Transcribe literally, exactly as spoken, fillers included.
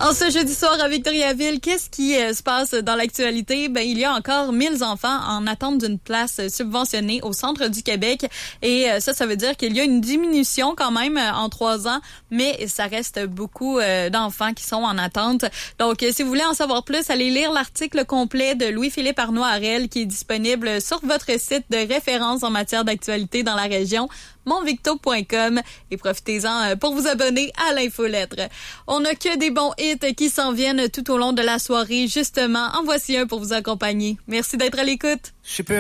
En ce jeudi soir à Victoriaville, qu'est-ce qui euh, se passe dans l'actualité? Ben, il y a encore mille enfants en attente d'une place subventionnée au centre du Québec. Et euh, ça, ça veut dire qu'il y a une diminution quand même euh, en trois ans, mais ça reste beaucoup euh, d'enfants qui sont en attente. Donc, euh, si vous voulez en savoir plus, allez lire l'article complet de Louis-Philippe Arnois-Harel qui est disponible sur votre site de référence en matière d'actualité dans la région, mon victo point com, et profitez-en pour vous abonner à l'infolettre. On n'a que des bons hits qui s'en viennent tout au long de la soirée. Justement, en voici un pour vous accompagner. Merci d'être à l'écoute.